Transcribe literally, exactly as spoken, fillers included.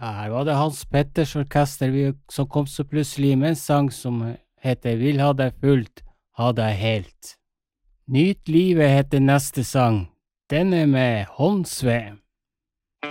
Her var det Hans Petters orkester vi, som kom så plutselig med en sang som heter Vil ha deg fullt, ha deg helt. Nyt livet heter neste sang. Den er med Håndsve.